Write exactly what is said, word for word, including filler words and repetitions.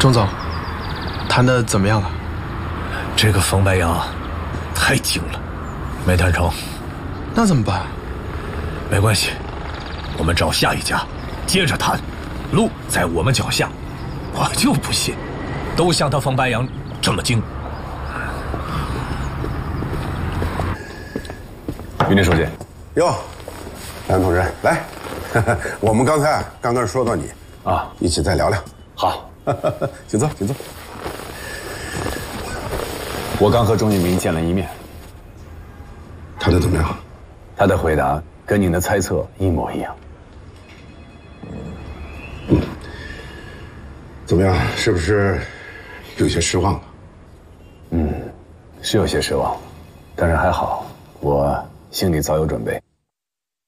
钟总，谈的怎么样了？ 这个冯白杨太精了，没谈成。 那怎么办？ 没关系，我们找下一家，接着谈。路在我们脚下，我就不信，都像他冯白杨这么精。 云林书记， 哟，梁同志，来，我们刚才啊，刚刚说到你啊， 一起再聊聊。 好， 请坐，请坐。 我刚和钟一鸣见了一面， 谈的怎么样？ 他的回答跟您的猜测一模一样。 嗯，怎么样？是不是有些失望了？ 嗯，是有些失望，但是还好，我心里早有准备。